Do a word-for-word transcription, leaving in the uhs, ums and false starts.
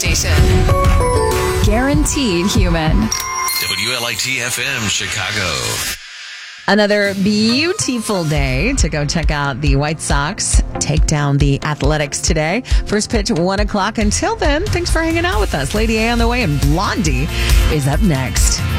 station. Guaranteed human. W L I T F M Chicago. Another beautiful day to go check out the White Sox take down the Athletics today. First pitch, one o'clock. Until then, thanks for hanging out with us. Lady A on the way, and Blondie is up next.